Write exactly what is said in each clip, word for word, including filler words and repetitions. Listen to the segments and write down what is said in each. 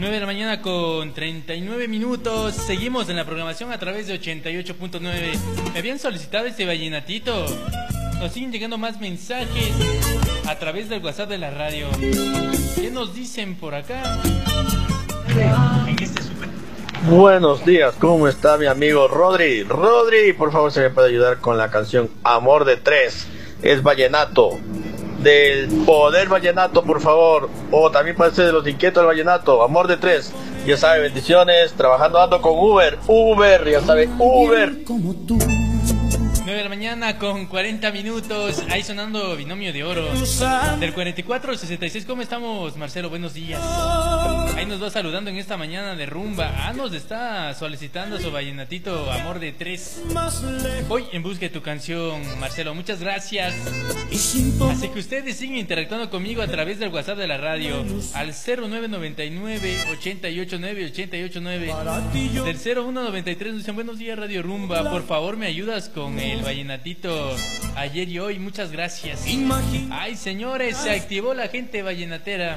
nueve de la mañana con treinta y nueve minutos. Seguimos en la programación a través de ochenta y ocho punto nueve. Me habían solicitado este vallenatito. Nos siguen llegando más mensajes a través del WhatsApp de la radio. ¿Qué nos dicen por acá? En este super... Buenos días, ¿cómo está mi amigo Rodri? Rodri, por favor, se me puede ayudar con la canción Amor de Tres. Es vallenato. Del Poder Vallenato, por favor. O también puede ser de Los Inquietos del Vallenato. Amor de Tres. Ya sabe, bendiciones. Trabajando ando con Uber. Uber, ya sabe, Uber. nueve de la mañana con cuarenta minutos. Ahí sonando Binomio de Oro. Del cuarenta y cuatro al sesenta y seis. ¿Cómo estamos, Marcelo? Buenos días. Ahí nos va saludando en esta mañana de rumba. Ah, nos está solicitando su vallenatito Amor de Tres. Voy en busca de tu canción, Marcelo. Muchas gracias. Así que ustedes siguen interactuando conmigo a través del WhatsApp de la radio. Al cero nueve nueve nueve, ochenta y ocho nueve, ochenta y ocho nueve. Del cero uno noventa y tres nos dicen: buenos días, Radio Rumba. Por favor, me ayudas con el vallenatito ayer y hoy. Muchas gracias. Ay, señores, se activó la gente vallenatera.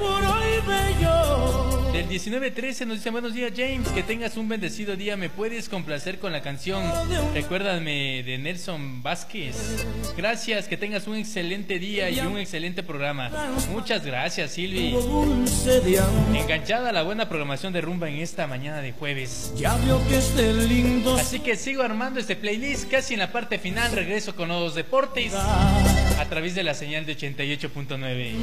Del diecinueve trece nos dicen: buenos días, James, que tengas un bendecido día. ¿Me puedes complacer con la canción Recuérdame de Nelson Vázquez? Gracias, que tengas un excelente día y un excelente programa. Muchas gracias, Silvi. Enganchada a la buena programación de rumba en esta mañana de jueves. Así que sigo armando este playlist casi en la parte final. Regreso con los deportes a través de la señal de ochenta y ocho punto nueve.